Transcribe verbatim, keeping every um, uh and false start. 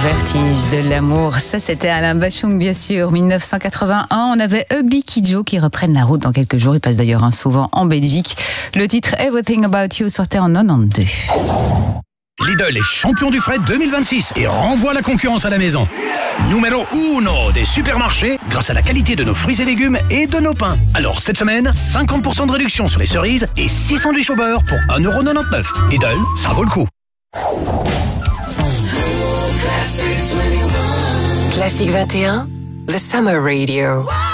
Vertige de l'amour, ça c'était Alain Bachung bien sûr, dix-neuf cent quatre-vingt-un. On avait Ugly Kid Joe qui reprennent la route dans quelques jours, ils passent d'ailleurs hein, souvent en Belgique. Le titre Everything About You sortait en quatre-vingt-douze. Lidl est champion du fret deux mille vingt-six et renvoie la concurrence à la maison. Numéro uno des supermarchés grâce à la qualité de nos fruits et légumes et de nos pains. Alors cette semaine, cinquante pour cent de réduction sur les cerises et six sandwichs au beurre pour un euro quatre-vingt-dix-neuf. Lidl, ça vaut le coup. Classique vingt et un, The Summer Radio.